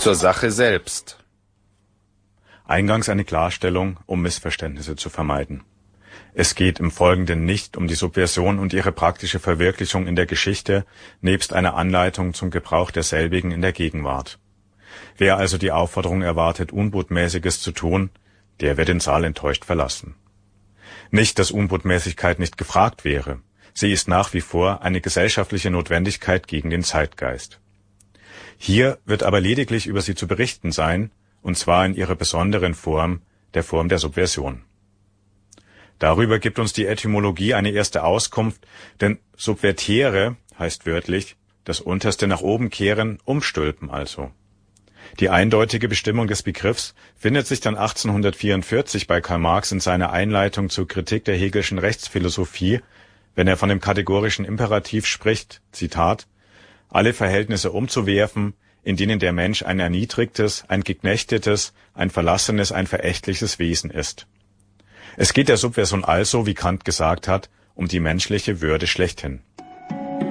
Zur Sache selbst. Eingangs eine Klarstellung, um Missverständnisse zu vermeiden. Es geht im Folgenden nicht um die Subversion und ihre praktische Verwirklichung in der Geschichte, nebst einer Anleitung zum Gebrauch derselbigen in der Gegenwart. Wer also die Aufforderung erwartet, Unbotmäßiges zu tun, der wird den Saal enttäuscht verlassen. Nicht, dass Unbotmäßigkeit nicht gefragt wäre. Sie ist nach wie vor eine gesellschaftliche Notwendigkeit gegen den Zeitgeist. Hier wird aber lediglich über sie zu berichten sein, und zwar in ihrer besonderen Form, der Form der Subversion. Darüber gibt uns die Etymologie eine erste Auskunft, denn subvertere heißt wörtlich das Unterste nach oben kehren, umstülpen also. Die eindeutige Bestimmung des Begriffs findet sich dann 1844 bei Karl Marx in seiner Einleitung zur Kritik der Hegelschen Rechtsphilosophie, wenn er von dem kategorischen Imperativ spricht, Zitat, alle Verhältnisse umzuwerfen, in denen der Mensch ein erniedrigtes, ein geknechtetes, ein verlassenes, ein verächtliches Wesen ist. Es geht der Subversion also, wie Kant gesagt hat, um die menschliche Würde schlechthin.